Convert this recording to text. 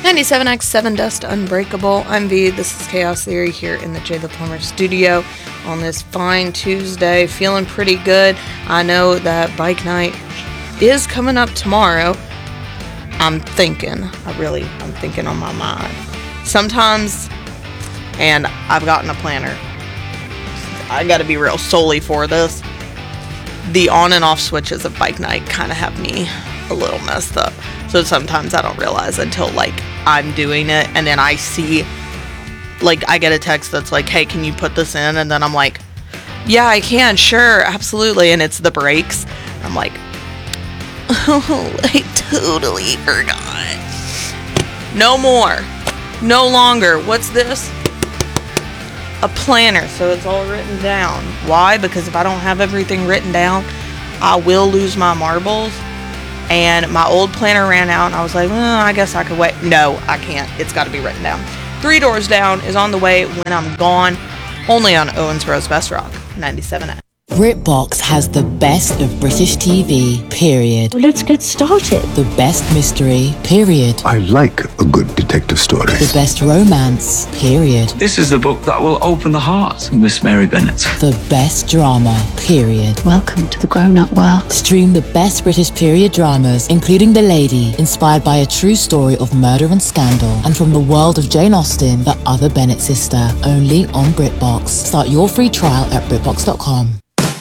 97X 7 Dust Unbreakable. I'm V. This is Chaos Theory here in the Jay the Plumber studio on this fine Tuesday. Feeling pretty good. I know that bike night is coming up tomorrow. I'm thinking on my mind. Sometimes, and I've gotten a planner. I gotta be real solely for this. The on and off switches of bike night kind of have me a little messed up. So sometimes I don't realize until I'm doing it, and then I see, I get a text that's like, hey, can you put this in? And then I'm like, yeah, I can, sure, absolutely. And it's the brakes. I'm like, oh, I totally forgot. No more. No longer. What's this? A planner, so it's all written down. Why? Because if I don't have everything written down, I will lose my marbles. And my old planner ran out, and I was like, well, I guess I could wait. No, I can't. It's got to be written down. 3 Doors Down is on the way when I'm gone, only on Owensboro's Best Rock, 97X. BritBox has the best of British TV, period. Well, let's get started. The best mystery, period. I like a good detective story. The best romance, period. This is the book that will open the heart of Miss Mary Bennet. The best drama, period. Welcome to the grown-up world. Stream the best British period dramas, including The Lady, inspired by a true story of murder and scandal, and from the world of Jane Austen, the other Bennet sister, only on BritBox. Start your free trial at BritBox.com.